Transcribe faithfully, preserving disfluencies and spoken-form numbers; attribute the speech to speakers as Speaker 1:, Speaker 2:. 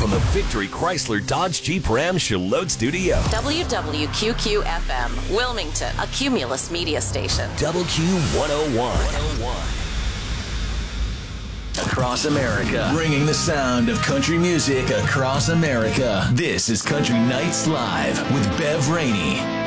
Speaker 1: from the Victory Chrysler Dodge Jeep Ram Charlotte Studio.
Speaker 2: W W Q Q F M, Wilmington, a Cumulus media station.
Speaker 1: Double Q one oh one. Across America, bringing the sound of country music across America. This is Country Nights Live with Bev Rainey.